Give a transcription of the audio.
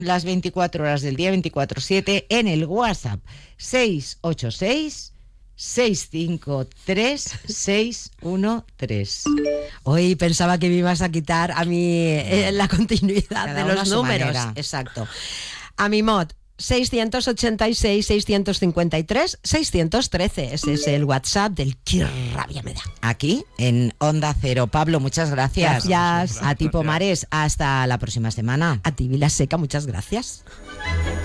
las 24 horas del día, 24/7, en el WhatsApp 686 653 613. Hoy pensaba que me ibas a quitar a mí la continuidad Cada de uno los a su números. manera. Exacto. A mi mod, 686 653 613. Ese es el WhatsApp del Qué rabia me da. Aquí, en Onda Cero. Pablo, muchas gracias. Gracias. A ti, Pomares. Hasta la próxima semana. A ti, Vila Seca, muchas gracias.